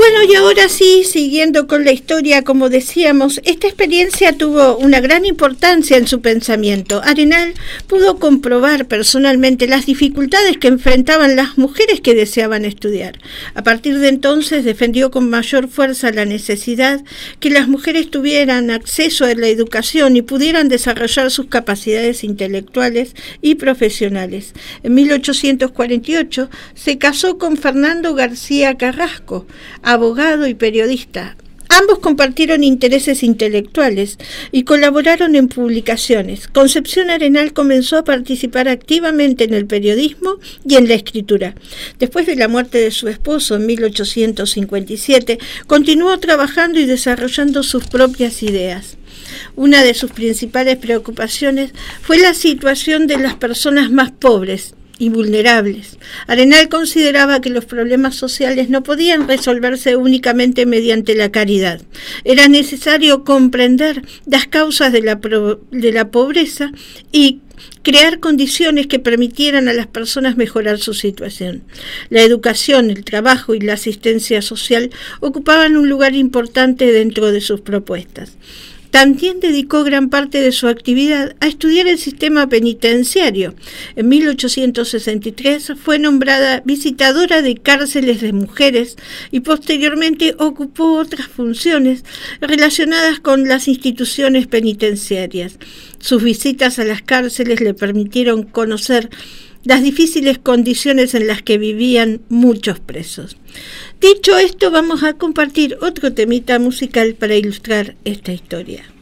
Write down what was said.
Bueno, y ahora sí, siguiendo con la historia, como decíamos, esta experiencia tuvo una gran importancia en su pensamiento. Arenal pudo comprobar personalmente las dificultades que enfrentaban las mujeres que deseaban estudiar. A partir de entonces defendió con mayor fuerza la necesidad que las mujeres tuvieran acceso a la educación y pudieran desarrollar sus capacidades intelectuales y profesionales. En 1848 se casó con Fernando García Carrasco, abogado y periodista. Ambos compartieron intereses intelectuales y colaboraron en publicaciones. Concepción Arenal comenzó a participar activamente en el periodismo y en la escritura. Después de la muerte de su esposo en 1857, continuó trabajando y desarrollando sus propias ideas. Una de sus principales preocupaciones fue la situación de las personas más pobres y vulnerables. Arenal consideraba que los problemas sociales no podían resolverse únicamente mediante la caridad. Era necesario comprender las causas de la pobreza y crear condiciones que permitieran a las personas mejorar su situación. La educación, el trabajo y la asistencia social ocupaban un lugar importante dentro de sus propuestas. También dedicó gran parte de su actividad a estudiar el sistema penitenciario. En 1863 fue nombrada visitadora de cárceles de mujeres y posteriormente ocupó otras funciones relacionadas con las instituciones penitenciarias. Sus visitas a las cárceles le permitieron conocer las difíciles condiciones en las que vivían muchos presos. Dicho esto, vamos a compartir otro temita musical para ilustrar esta historia.